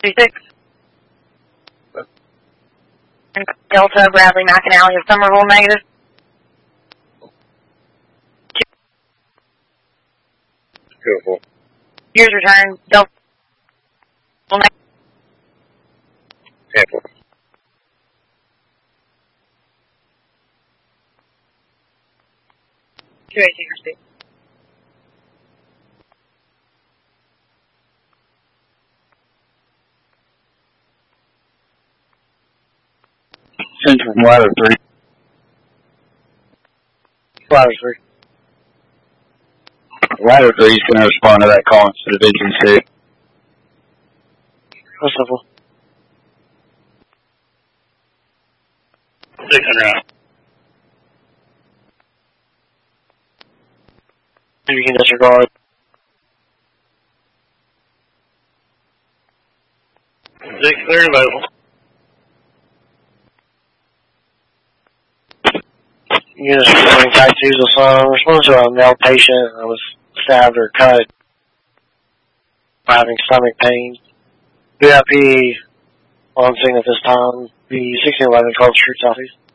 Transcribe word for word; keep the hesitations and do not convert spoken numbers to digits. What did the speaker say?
two six. Delta, Bradley, McAnally of Somerville, negative. Beautiful. Here's return, Delta. Tampa. two eighteen, receipt. Central from ladder three. Ladder three. Ladder three is going to respond to that call instead of agency. What's up? six hundred out. You can disregard. Six, they're available. Units reporting type twos of sun. Response to a male patient that was stabbed or cut. Having stomach pain. V I P on scene at this time. The sixteen eleven twelve Street Southeast.